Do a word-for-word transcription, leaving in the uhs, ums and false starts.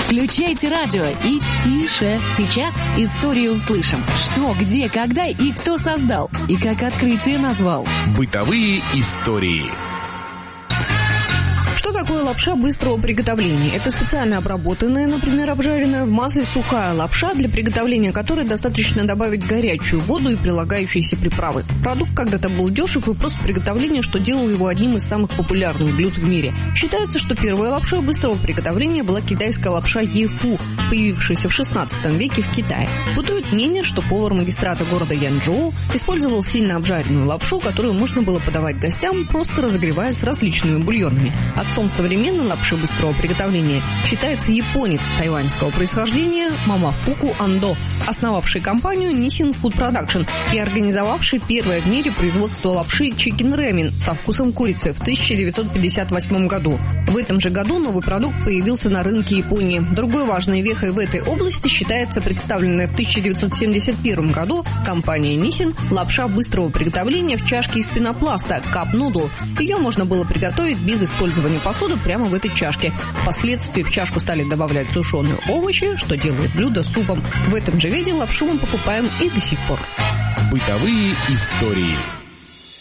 Включайте радио и тише. Сейчас историю услышим. Что, где, когда и кто создал. И как открытие назвал. Бытовые истории. Что такое лапша быстрого приготовления? Это специально обработанная, например, обжаренная в масле сухая лапша, для приготовления которой достаточно добавить горячую воду и прилагающиеся приправы. Продукт когда-то был дешев и прост в приготовлении, что делало его одним из самых популярных блюд в мире. Считается, что первая лапша быстрого приготовления была китайская лапша Ефу, появившаяся в шестнадцатом веке в Китае. Бытует мнение, что повар магистрата города Янчжоу использовал сильно обжаренную лапшу, которую можно было подавать гостям, просто разогревая с различными бульонами. Отцом современной лапши быстрого приготовления считается японец тайваньского происхождения Мамафуку Андо, основавший компанию Nissin Food Production и организовавший первое в мире производство лапши Chicken Ramen со вкусом курицы в тысяча девятьсот пятьдесят восьмом году. В этом же году новый продукт появился на рынке Японии. Другой важной вехой в этой области считается представленная в тысяча девятьсот семьдесят первом году компанией Nissin лапша быстрого приготовления в чашке из пенопласта Cup Noodle. Ее можно было приготовить без использования посуды прямо в этой чашке. Впоследствии в чашку стали добавлять сушеные овощи, что делает блюдо супом. В этом же виде лапшу мы покупаем и до сих пор. Бытовые истории.